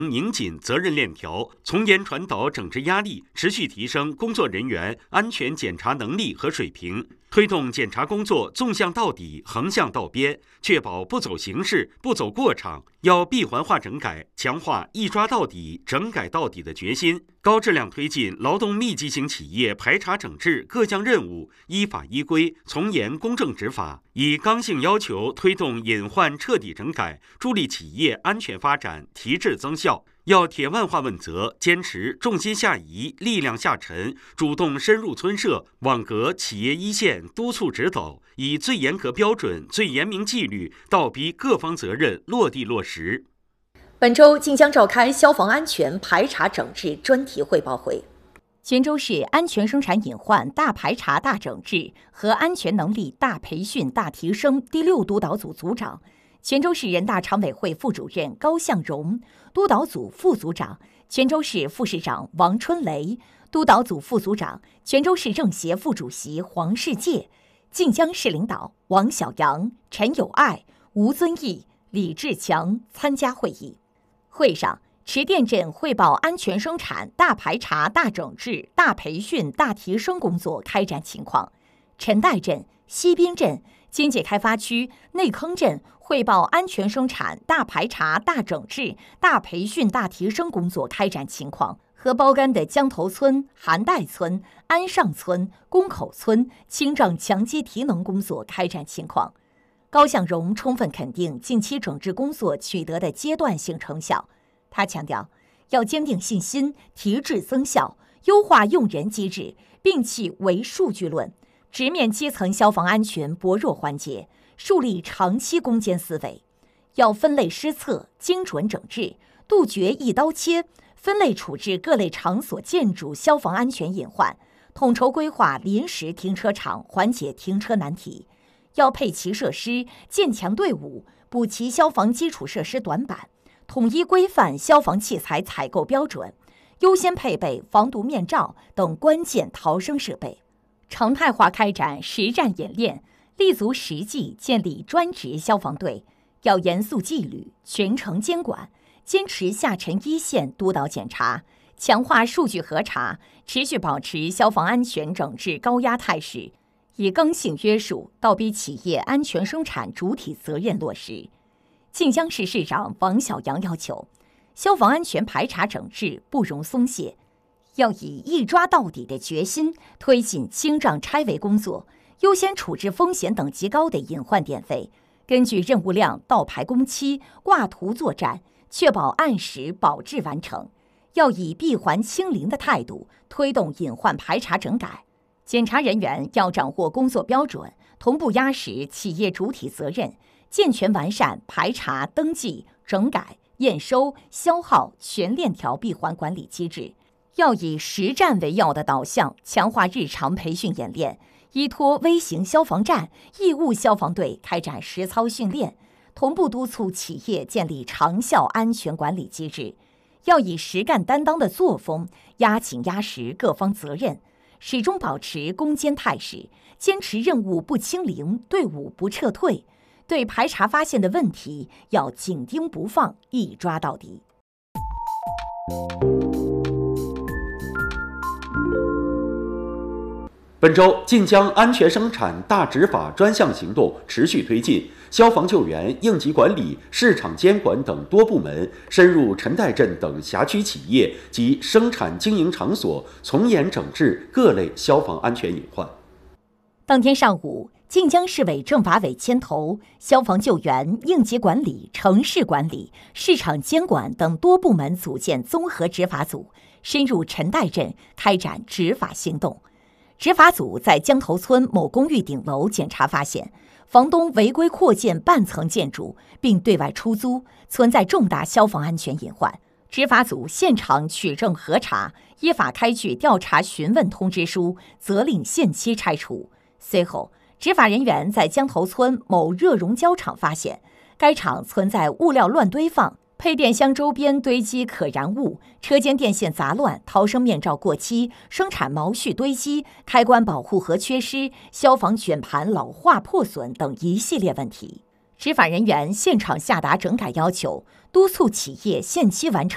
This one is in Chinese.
拧紧责任链条，从严传导整治压力，持续提升工作人员安全检查能力和水平，推动检查工作纵向到底、横向到边，确保不走形式、不走过场。要闭环化整改，强化一抓到底、整改到底的决心，高质量推进劳动密集型企业排查整治各项任务依法依规、从严公正执法，以刚性要求推动隐患彻底整改，助力企业安全发展提质增效。要铁腕化问责，坚持重心下移、力量下沉，主动深入村社、网格企业一线督促指导，以最严格标准、最严明纪律，倒逼各方责任落地落实。 本周晋江召开消防安全排查整治专题汇报会。 泉州市安全生产隐患大排查大整治和安全能力大培训大提升第6督导组组长、泉州市人大常委会副主任高向荣，督导组副组长泉州市副市长王春雷，督导组副组长泉州市政协副主席黄世界，晋江市领导王小阳、陈友爱、吴尊义、李志强参加会议。会上，池店镇汇报安全生产大排查大整治大培训大提升工作开展情况；陈岱镇、西滨镇、经济开发区内坑镇汇报安全生产大排查大整治大培训大提升工作开展情况，和包干的江头村、韩岱村、安上村、宫口村清障强基提能工作开展情况。高向荣充分肯定近期整治工作取得的阶段性成效。他强调，要坚定信心，提质增效，优化用人机制，摒弃唯数据论，直面基层消防安全薄弱环节，树立长期攻坚思维。要分类施策，精准整治，杜绝一刀切，分类处置各类场所建筑消防安全隐患，统筹规划临时停车场，缓解停车难题。要配齐设施，建强队伍，补齐消防基础设施短板，统一规范消防器材采购标准，优先配备防毒面罩等关键逃生设备，常态化开展实战演练，立足实际建立专职消防队。要严肃纪律，全程监管，坚持下沉一线督导检查，强化数据核查，持续保持消防安全整治高压态势，以刚性约束，倒逼企业安全生产主体责任落实。晋江市市长王小阳要求，消防安全排查整治不容松懈，要以一抓到底的决心推进清障拆围工作，优先处置风险等级高的隐患点位，根据任务量倒排工期，挂图作战，确保按时保质完成。要以闭环清零的态度推动隐患排查整改。检查人员要掌握工作标准，同步压实企业主体责任，健全完善排查、登记、整改、验收、消耗全链条闭环管理机制。要以实战为要的导向，强化日常培训演练，依托微型消防站、义务消防队开展实操训练，同步督促企业建立长效安全管理机制。要以实干担当的作风，压紧压实各方责任，始终保持攻坚态势，坚持任务不清零，队伍不撤退。对排查发现的问题，要紧盯不放，一抓到底。 本周，晋江安全生产大执法专项行动持续推进，消防救援、应急管理、市场监管等多部门深入陈岱镇等辖区企业及生产经营场所，从严整治各类消防安全隐患。 当天上午，晋江市委政法委牵头，消防救援、应急管理、城市管理、市场监管等多部门组建综合执法组，深入陈岱镇开展执法行动。执法组在江头村某公寓顶楼检查发现，房东违规扩建半层建筑并对外出租，存在重大消防安全隐患。执法组现场取证核查，依法开具调查询问通知书，责令限期拆除。随后，执法人员在江头村某热熔胶厂发现，该厂存在物料乱堆放、配电箱周边堆积可燃物、车间电线杂乱、逃生面罩过期、生产毛絮堆积、开关保护盒缺失、消防卷盘老化破损等一系列问题。执法人员现场下达整改要求，督促企业限期完成